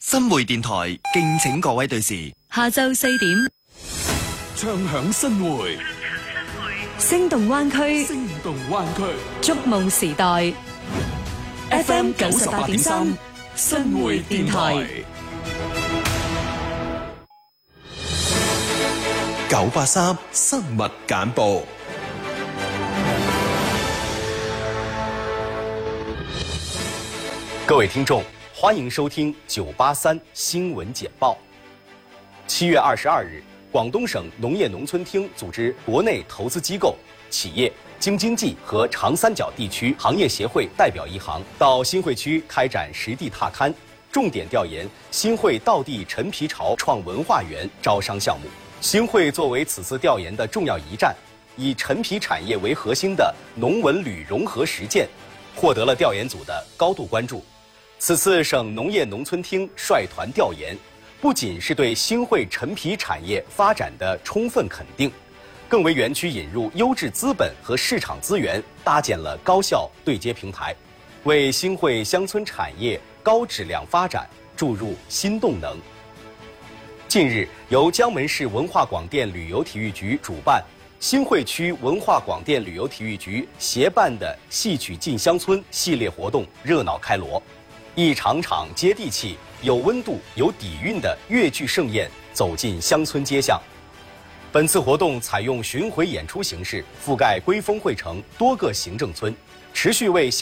新會電台敬請各位對時。 下晝4點， 唱響新會， 聲動灣區， 聲動灣區， 觸夢時代。FM 98.3，新會電台。 983新聞簡報。 各位听众，欢迎收听983新闻简报。7月22日，广东省农业农村厅组织国内投资机构、企业、京津冀和长三角地区行业协会代表一行到新会区开展实地踏勘，重点调研新会道地陈皮潮创文化园招商项目。新会作为此次调研的重要一站，以陈皮产业为核心的农文旅融合实践，获得了调研组的高度关注。此次省农业农村厅率团调研，不仅是对新会陈皮产业发展的充分肯定，更为园区引入优质资本和市场资源搭建了高效对接平台，为新会乡村产业高质量发展注入新动能。近日，由江门市文化广电旅游体育局主办，新会区文化广电旅游体育局协办的戏曲进乡村系列活动热闹开锣，一场场接地气、有温度、有底蕴的粤剧盛宴走进乡村街巷。本次活动采用巡回演出形式，覆盖归丰汇城多个行政村，持续为